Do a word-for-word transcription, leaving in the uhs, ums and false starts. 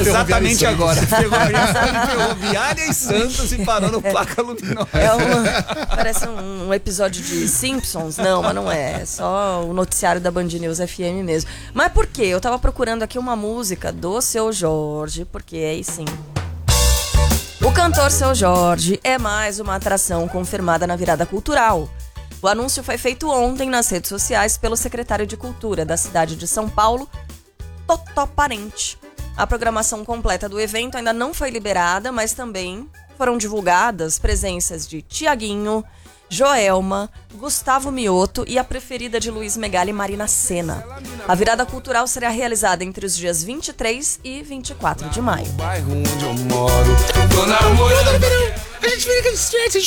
Exatamente agora. Ferroviária, Ferroviária e Santos e parou no Placa Luminosa. É uma, parece um, um episódio de Simpsons. Não, mas não é. É só o noticiário da Band News F M mesmo. Mas por quê? Eu tava procurando aqui uma música do Seu Jorge, porque aí sim. O cantor Seu Jorge é mais uma atração confirmada na virada cultural. O anúncio foi feito ontem nas redes sociais pelo secretário de Cultura da cidade de São Paulo, Totó Parente. A programação completa do evento ainda não foi liberada, mas também foram divulgadas presenças de Tiaguinho, Joelma, Gustavo Mioto e a preferida de Luiz Megali, Marina Sena. A virada cultural será realizada entre os dias vinte e três e vinte e quatro de maio. A gente fica